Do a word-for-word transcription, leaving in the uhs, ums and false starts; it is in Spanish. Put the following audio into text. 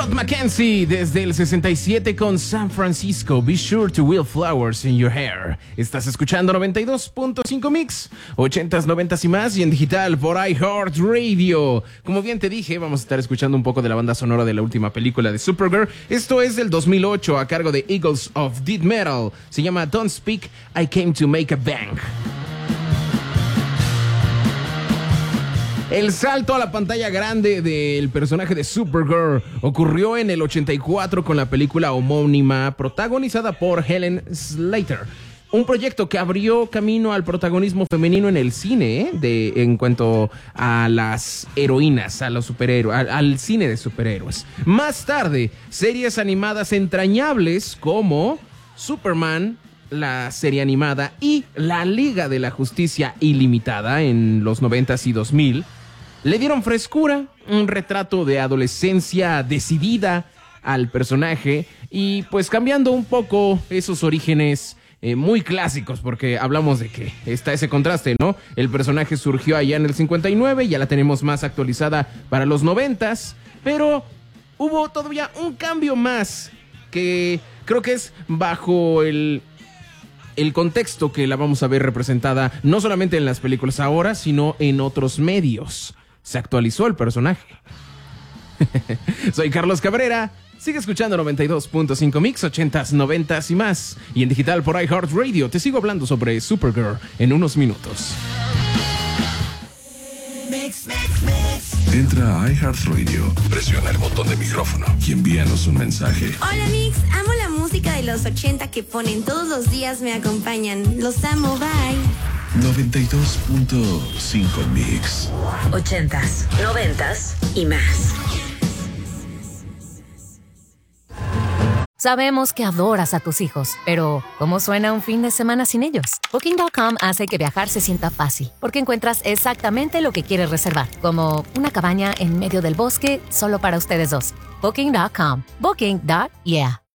Todd Mackenzie desde el sesenta y siete con San Francisco. Be sure to wear flowers in your hair. Estás escuchando noventa y dos punto cinco Mix, ochentas, noventas y más, y en digital por iHeartRadio. Como bien te dije, vamos a estar escuchando un poco de la banda sonora de la última película de Supergirl. Esto es del dos mil ocho a cargo de Eagles of Death Metal. Se llama Don't Speak, I Came to Make a Bang. El salto a la pantalla grande del personaje de Supergirl ocurrió en el ochenta y cuatro con la película homónima protagonizada por Helen Slater. Un proyecto que abrió camino al protagonismo femenino en el cine, ¿eh? de, en cuanto a las heroínas, a los superhéroes, al, al cine de superhéroes. Más tarde, series animadas entrañables como Superman, la serie animada, y la Liga de la Justicia Ilimitada en los noventas y dos mil, le dieron frescura, un retrato de adolescencia decidida al personaje y pues cambiando un poco esos orígenes eh, muy clásicos, porque hablamos de que está ese contraste, ¿no? El personaje surgió allá en el cincuenta y nueve, ya la tenemos más actualizada para los noventas, pero hubo todavía un cambio más que creo que es bajo el... el contexto que la vamos a ver representada no solamente en las películas ahora, sino en otros medios. Se actualizó el personaje. Soy Carlos Cabrera. Sigue escuchando noventa y dos punto cinco Mix, ochentas, noventas y más. Y en digital por iHeartRadio. Te sigo hablando sobre Supergirl en unos minutos. Mix, mix, mix. Entra a iHeartRadio, presiona el botón de micrófono y envíanos un mensaje. Hola Mix, amo la música de los ochenta que ponen todos los días, me acompañan. Los amo, bye. noventa y dos punto cinco Mix. Ochentas, noventas y más. Sabemos que adoras a tus hijos, pero ¿cómo suena un fin de semana sin ellos? Booking punto com hace que viajar se sienta fácil, porque encuentras exactamente lo que quieres reservar, como una cabaña en medio del bosque solo para ustedes dos. Booking punto com. Booking. Yeah.